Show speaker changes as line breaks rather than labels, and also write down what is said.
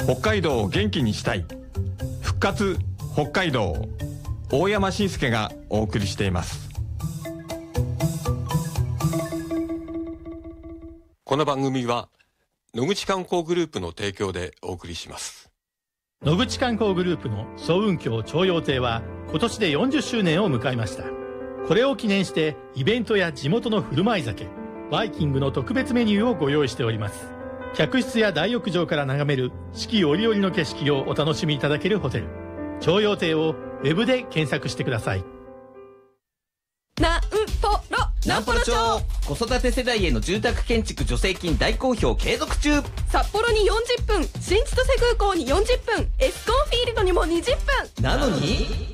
北海道を元気にしたい。復活北海道。大山伸介がお送りしています。この番組は野口観光グループの提供でお送りします。
野口観光グループの早雲峡朝陽亭は今年で40周年を迎えました。これを記念してイベントや地元の振る舞い酒、バイキングの特別メニューをご用意しております。客室や大浴場から眺める四季折々の景色をお楽しみいただけるホテル、朝陽亭をウェブで検索してください。
南ポロ町、子育て世代への住宅建築助成金大好評継続中。
札幌に40分、新千歳空港に40分、エスコンフィールドにも20分
なのに